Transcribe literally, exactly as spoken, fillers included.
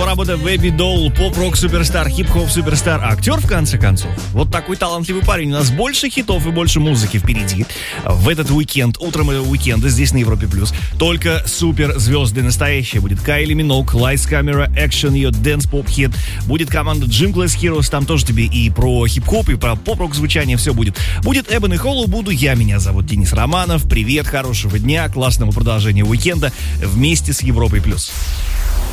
работа Baby Doll, поп-рок суперстар, хип-хоп суперстар, актер, в конце концов. Вот такой талантливый парень. У нас больше хитов и больше музыки впереди. В этот уикенд, утром этого уикенда, здесь на Европе Плюс, только суперзвезды настоящие. Будет Кайли Миноуг, Lights Camera, Action, ее дэнс-поп-хит. Будет команда Gym Class Heroes, там тоже тебе и про хип-хоп, и про поп-рок звучание все будет. Будет Эбен и Холлоу, буду я. Меня зовут Денис Романов. Привет, хорошего дня, классного продолжения уикенда вместе с Европой Плюс.